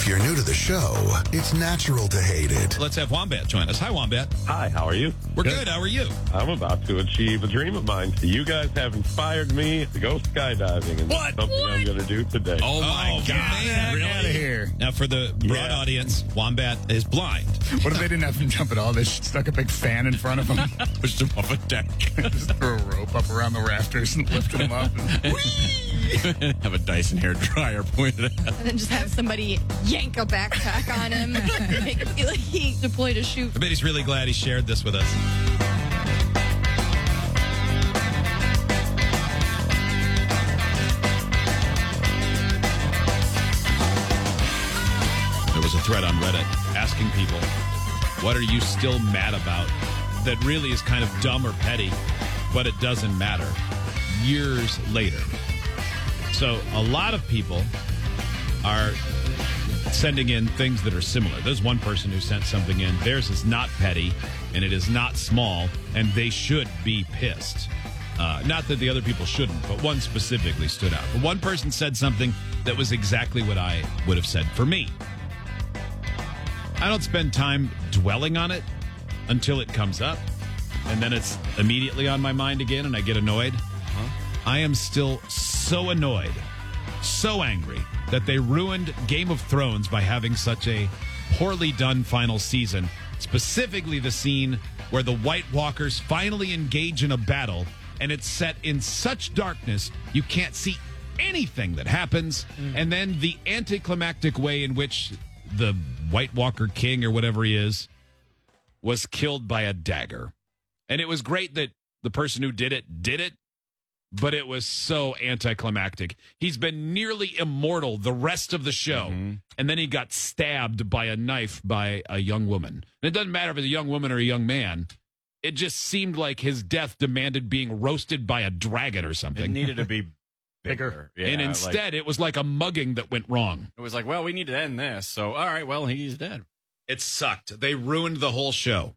If you're new to the show, it's natural to hate it. Let's have Wombat join us. Hi, Wombat. Hi, how are you? We're good. How are you? I'm about to achieve a dream of mine. You guys have inspired me to go skydiving, and that's something I'm going to do today. Oh, my God. man, Really? out of here. Now, for the broad audience, Wombat is blind. What if they didn't have him jump at all? They stuck a big fan in front of him, Pushed him off a deck. just threw a rope up around the rafters and lifted him up. And, Have a Dyson hair dryer pointed at him. And then just have somebody yank a backpack on him, make it feel like he deployed a chute. I bet he's really glad he shared this with us. There was a thread on Reddit asking people, what are you still mad about that really is kind of dumb or petty, but it doesn't matter years later? So a lot of people are sending in things that are similar. There's one person who sent something in. Theirs is not petty, and it is not small, and they should be pissed. Not that the other people shouldn't, but one specifically stood out. But one person said something that was exactly what I would have said for me. I don't spend time dwelling on it until it comes up, and then it's immediately on my mind again, and I get annoyed. I am still so annoyed, so angry that they ruined Game of Thrones by having such a poorly done final season, specifically the scene where the White Walkers finally engage in a battle, and it's set in such darkness you can't see anything that happens, and then the anticlimactic way in which the White Walker King, or whatever he is, was killed by a dagger. And it was great that the person who did it, but it was so anticlimactic. He's been nearly immortal the rest of the show, and then he got stabbed by a knife by a young woman. And it doesn't matter if it's a young woman or a young man. It just seemed like his death demanded being roasted by a dragon or something. It needed to be bigger. Yeah, and instead, it was like a mugging that went wrong. It was like, well, we need to end this. So, all right, well, he's dead. It sucked. They ruined the whole show.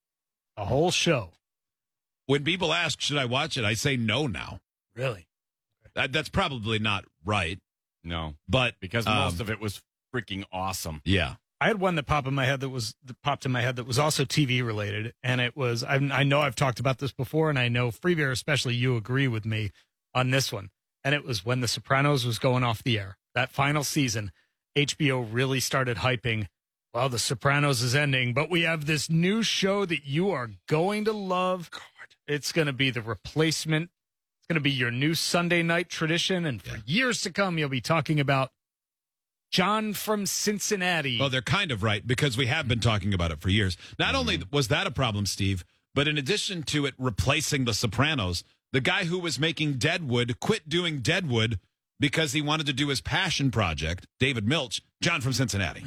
a whole show. When people ask, should I watch it? I say no now. Really? That's probably not right. No, but because most of it was freaking awesome. Yeah. I had one that popped in my head that was also TV related, and it was I know I've talked about this before, and I know Freebear, especially you, agree with me on this one. And it was when The Sopranos was going off the air, that final season. HBO really started hyping, well, The Sopranos is ending, but we have this new show that you are going to love. God. It's going to be the replacement. It's going to be your new Sunday night tradition, and for years to come, you'll be talking about John from Cincinnati. Well, they're kind of right, because we have been talking about it for years. Not only was that a problem, Steve, but in addition to it replacing The Sopranos, the guy who was making Deadwood quit doing Deadwood because he wanted to do his passion project, David Milch, John from Cincinnati.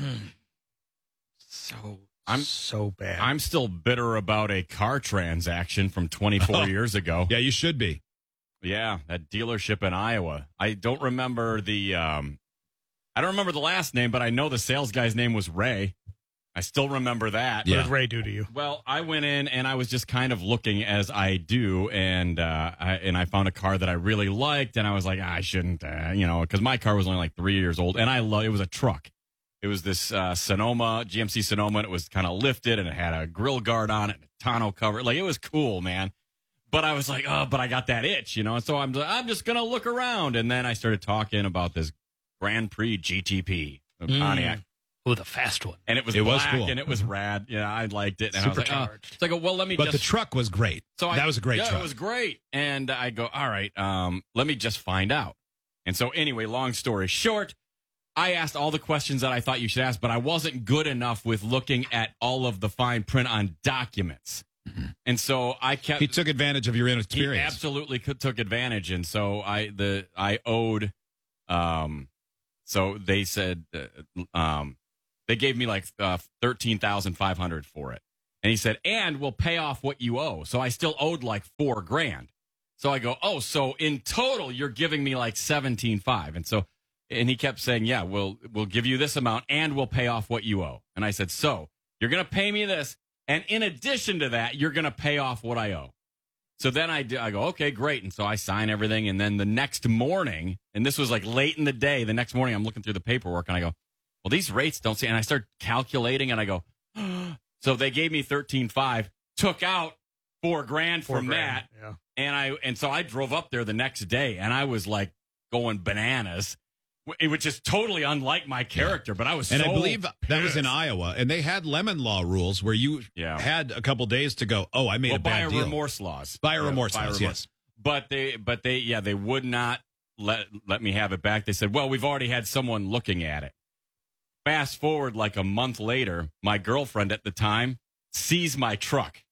So bad. I'm still bitter about a car transaction from 24 years ago. Yeah, you should be. Yeah, that dealership in Iowa. I don't remember the last name, but I know the sales guy's name was Ray. I still remember that. What did Ray do to you? Well, I went in and I was just kind of looking as I do, and I found a car that I really liked, and I was like, I shouldn't, because my car was only like 3 years old, and it was a truck. It was this Sonoma, GMC Sonoma, and it was kind of lifted, and it had a grill guard on it, and a tonneau cover. Like, it was cool, man. But I was like, but I got that itch, and so I'm just going to look around. And then I started talking about this Grand Prix GTP, Pontiac. Oh, the fast one. And it was cool. And it was rad. Yeah, I liked it. And I was like, it's like, well, let me But the truck was great. That was a great truck. Yeah, it was great. And I go, all right, let me just find out. And so anyway, long story short, I asked all the questions that I thought you should ask, but I wasn't good enough with looking at all of the fine print on documents. And so I kept. He took advantage of your inexperience. He absolutely took advantage, and so I owed. So they said they gave me like $13,500 for it, and he said, and we'll pay off what you owe. So I still owed like $4,000. So I go, so in total you're giving me like $17,500, and he kept saying, yeah, we'll give you this amount, and we'll pay off what you owe. And I said, so you're gonna pay me this. And in addition to that, you're going to pay off what I owe. So then I go, okay, great. And so I sign everything. And then the next morning, and this was like late in the day, the next morning I'm looking through the paperwork and I go, well, these rates don't seem, and I start calculating and I go, so they gave me 13.5, took out $4,000 from that. Yeah. And so I drove up there the next day and I was like going bananas, which is totally unlike my character, but I was And so I believe that was in pissed. Iowa, and they had lemon law rules where you had a couple days to go, oh, I made a bad deal. Buyer remorse laws. Buyer remorse laws, yes. But they would not let me have it back. They said, well, we've already had someone looking at it. Fast forward like a month later, my girlfriend at the time sees my truck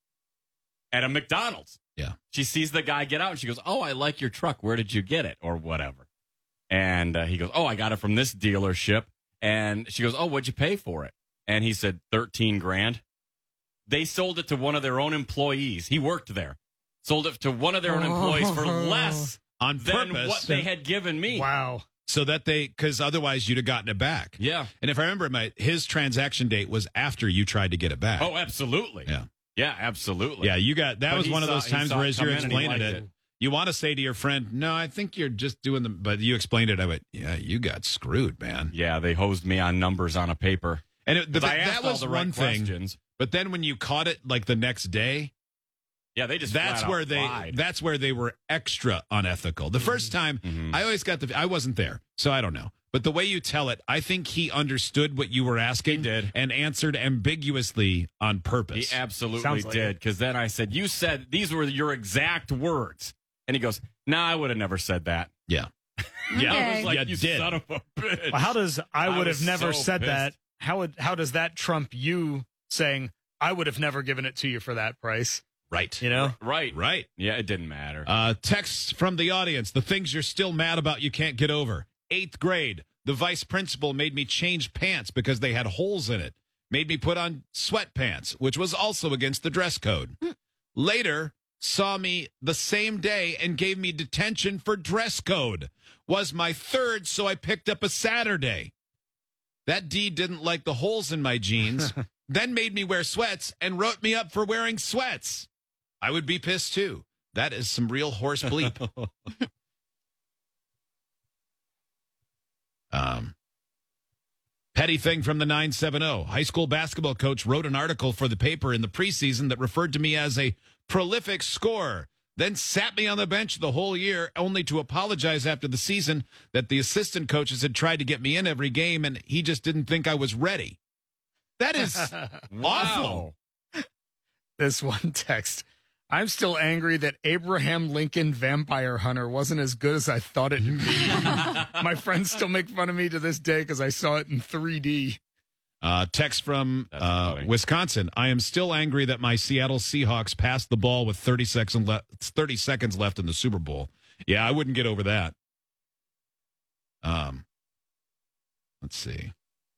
at a McDonald's. Yeah. She sees the guy get out and she goes, oh, I like your truck. Where did you get it? Or whatever. And he goes, oh, I got it from this dealership. And she goes, oh, what'd you pay for it? And he said, $13,000. They sold it to one of their own employees. He worked there. Sold it to one of their own employees for less on than purpose. what they had given me. Wow. So that because otherwise you'd have gotten it back. Yeah. And if I remember, his transaction date was after you tried to get it back. Oh, absolutely. Yeah. Yeah, absolutely. Yeah, that But was he one of saw- those he times saw where it as come you're in and he explaining liked it, it. you want to say to your friend, no, I think you're just doing but you explained it. I went, yeah, you got screwed, man. Yeah, they hosed me on numbers on a paper. And But I asked that was all the right one thing. questions. But then when you caught it like the next day, Yeah, they just that's flat out where lied. that's where they were extra unethical. The first time I always got I wasn't there, so I don't know. But the way you tell it, I think he understood what you were asking He did. and answered ambiguously on purpose. He absolutely Sounds like did. Because then I said, you said these were your exact words. And he goes, no, I would have never said that. Yeah. Okay. I was like, You you did. son of a bitch. Well, how does I would was have never so said pissed. that? How does that trump you saying I would have never given it to you for that price? Right. You know? Right. Right. Yeah, it didn't matter. Texts from the audience. The things you're still mad about you can't get over. 8th grade. The vice principal made me change pants because they had holes in it. Made me put on sweatpants, which was also against the dress code. Later, saw me the same day and gave me detention for dress code. Was my 3rd, so I picked up a Saturday. That D didn't like the holes in my jeans, then made me wear sweats and wrote me up for wearing sweats. I would be pissed too. That is some real horse bleep. Petty thing from the 970. High school basketball coach wrote an article for the paper in the preseason that referred to me as a prolific scorer, then sat me on the bench the whole year, only to apologize after the season that the assistant coaches had tried to get me in every game and he just didn't think I was ready. That is awful. This one text. I'm still angry that Abraham Lincoln Vampire Hunter wasn't as good as I thought it'd be. My friends still make fun of me to this day because I saw it in 3D. Text from That's funny. Wisconsin. I am still angry that my Seattle Seahawks passed the ball with 30 seconds left in the Super Bowl. Yeah, I wouldn't get over that. Let's see.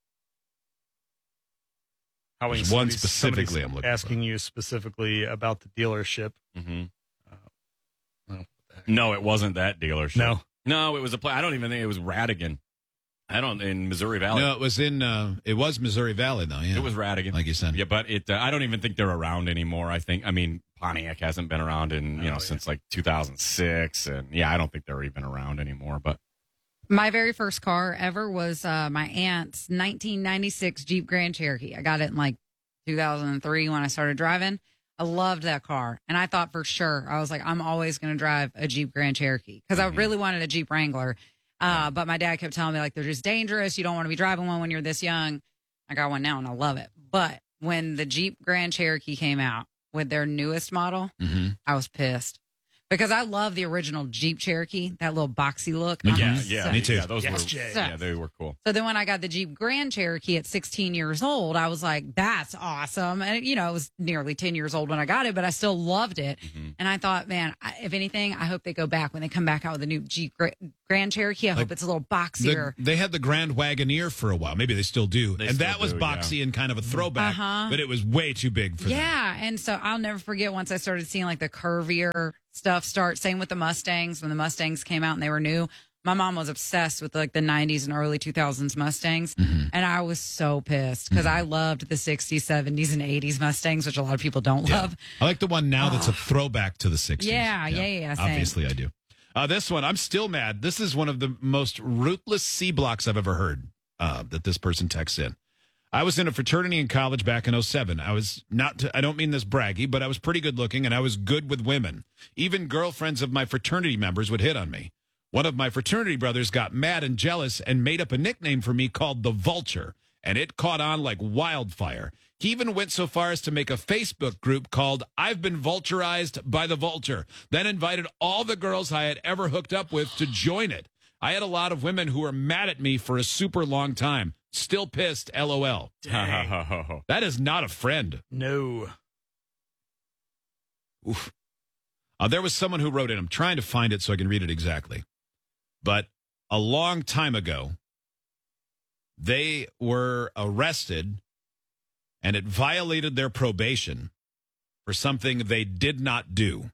Howie, There's one somebody's specifically I'm looking asking you specifically about the dealership. Mm-hmm. Oh, No, it wasn't that dealership. No. It was a play. I don't even think it was Radigan. In Missouri Valley. No, it was Missouri Valley though. Yeah, It was Radigan. like you said. Yeah, but I don't even think they're around anymore. Pontiac hasn't been around since like 2006. And yeah, I don't think they're even around anymore. But My very first car ever was my aunt's 1996 Jeep Grand Cherokee. I got it in like 2003 when I started driving. I loved that car. And I thought for sure, I was like, I'm always going to drive a Jeep Grand Cherokee because I really wanted a Jeep Wrangler. But my dad kept telling me, like, they're just dangerous. You don't want to be driving one when you're this young. I got one now and I love it. But when the Jeep Grand Cherokee came out with their newest model, I was pissed. Because I love the original Jeep Cherokee, that little boxy look. yeah, me too. Yeah, those Yes, were Jay. yeah, they were cool. So then when I got the Jeep Grand Cherokee at 16 years old, I was like, that's awesome. And, it was nearly 10 years old when I got it, but I still loved it. And I thought, man, if anything, I hope they go back when they come back out with a new Jeep Grand Cherokee. I hope it's a little boxier. They had the Grand Wagoneer for a while. Maybe they still do. They and still that was do, boxy and kind of a throwback, but it was way too big for them. Yeah. And so I'll never forget once I started seeing like the curvier stuff start. Same with the Mustangs. When the Mustangs came out and they were new, my mom was obsessed with like the 90s and early 2000s Mustangs. And I was so pissed because I loved the 60s, 70s, and 80s Mustangs, which a lot of people don't love. I like the one now that's a throwback to the 60s. Yeah, same. Obviously, I do. This one, I'm still mad. This is one of the most ruthless C blocks I've ever heard. that this person texts in. I was in a fraternity in college back in 2007. I don't mean this braggy, but I was pretty good looking and I was good with women. Even girlfriends of my fraternity members would hit on me. One of my fraternity brothers got mad and jealous and made up a nickname for me called the Vulture, and it caught on like wildfire. He even went so far as to make a Facebook group called I've Been Vulturized by the Vulture, then invited all the girls I had ever hooked up with to join it. I had a lot of women who were mad at me for a super long time. Still pissed, LOL. That is not a friend. No. Oof. There was someone who wrote it. I'm trying to find it so I can read it exactly. But a long time ago, they were arrested and it violated their probation for something they did not do.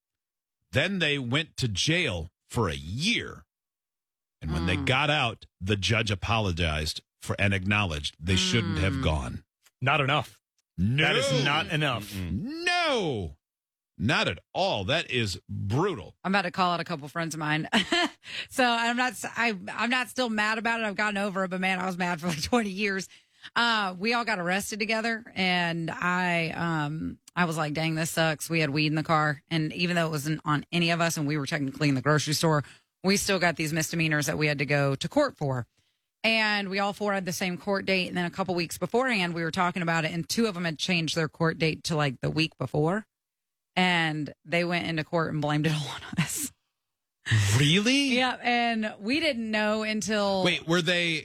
Then they went to jail for a year. And when they got out, the judge apologized and acknowledged they shouldn't have gone. Not enough. No. That is not enough. No. Not at all. That is brutal. I'm about to call out a couple friends of mine. So I'm not still mad about it. I've gotten over it, but man, I was mad for like 20 years. We all got arrested together and I was like, dang, this sucks. We had weed in the car. And even though it wasn't on any of us and we were technically in the grocery store, we still got these misdemeanors that we had to go to court for. And we all four had the same court date. And then a couple weeks beforehand, we were talking about it. And two of them had changed their court date to like the week before. And they went into court and blamed it all on us. Really? Yeah. And we didn't know until. Wait, were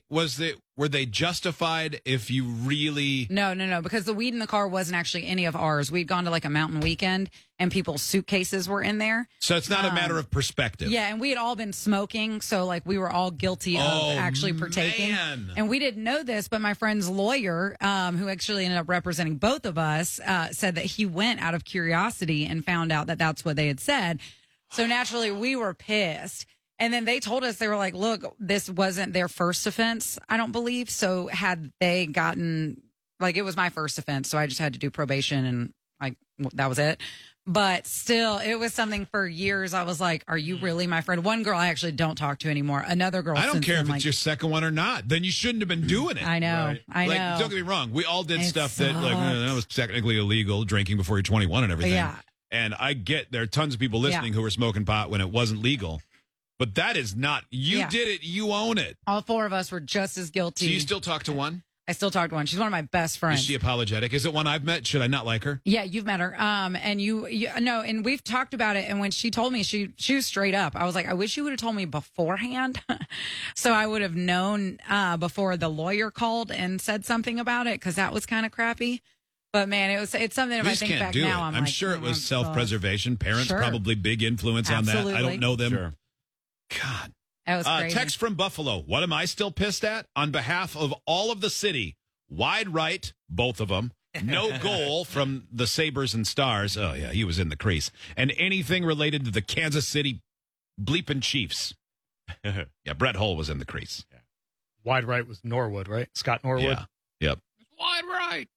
they justified if you really. No, because the weed in the car wasn't actually any of ours. We'd gone to like a mountain weekend and people's suitcases were in there. So it's not a matter of perspective. Yeah, and we had all been smoking, so like we were all guilty of actually partaking. Man. And we didn't know this, but my friend's lawyer, who actually ended up representing both of us, said that he went out of curiosity and found out that that's what they had said. So naturally, we were pissed. And then they told us, they were like, look, this wasn't their first offense, I don't believe. So had they gotten, like, it was my first offense. So I just had to do probation and like, that was it. But still, it was something for years. I was like, are you really my friend? One girl I actually don't talk to anymore. Another girl. I don't care if then, it's your second one or not. Then you shouldn't have been doing it. I know. Right. I know. Like, don't get me wrong. We all did It stuff that like sucked. that was technically illegal, drinking before you're 21 and everything. Yeah. And I get there are tons of people listening who were smoking pot when it wasn't legal. But that is not, you did it, you own it. All four of us were just as guilty. So you still talk to one? I still talk to one. She's one of my best friends. Is she apologetic? Is it one I've met? Should I not like her? Yeah, you've met her. And you no, and we've talked about it. And when she told me, she was straight up. I was like, I wish you would have told me beforehand, so I would have known before the lawyer called and said something about it, because that was kind of crappy. But man, it's something. If We I just think can't back do now, it. I'm I'm like, sure it was fuck. self-preservation. Parents Sure. probably big influence on that. I Absolutely. don't know them. Sure. God. That was crazy. Text from Buffalo. What am I still pissed at? On behalf of all of the city, wide right, both of them. No goal from the Sabres and Stars. Oh, yeah, he was in the crease. And anything related to the Kansas City bleeping Chiefs. Yeah, Brett Hull was in the crease. Wide right was Norwood, right? Scott Norwood. Yeah. Yep. Wide right.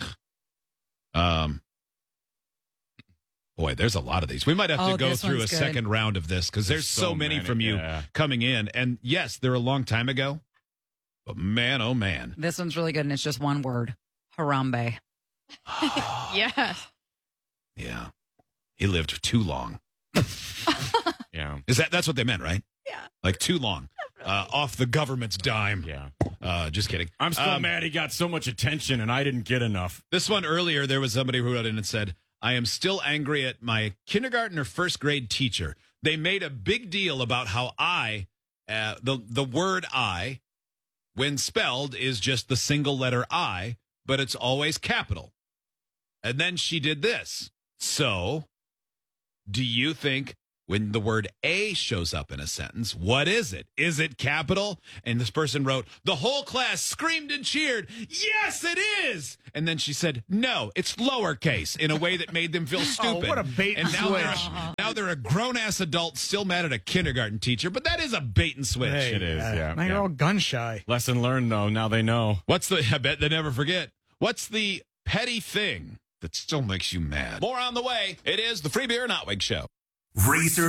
Boy, there's a lot of these. We might have to go this through a one's good. second round of this because there's so many from you coming in. And yes, they're a long time ago. But man, oh man. This one's really good, and it's just one word: Harambe. Yeah. Yeah. He lived too long. Yeah. That's what they meant, right? Yeah. Like too long. Off the government's dime. Yeah. Just kidding. I'm still mad he got so much attention and I didn't get enough. This one earlier, there was somebody who wrote in and said, I am still angry at my kindergarten or first grade teacher. They made a big deal about how the word I, when spelled, is just the single letter I, but it's always capital. And then she did this. So, do you think when the word a shows up in a sentence, what is it? Is it capital? And this person wrote, the whole class screamed and cheered, yes, it is. And then she said, no, it's lowercase, in a way that made them feel stupid. what a bait and switch. Now they're a grown-ass adult still mad at a kindergarten teacher, but that is a bait and switch. Hey, It is, yeah, Now you're yeah. all gun shy. Lesson learned, though. Now they know. I bet they never forget. What's the petty thing that still makes you mad? More on the way. It is the Free Beer and Hot Wig Show. Razor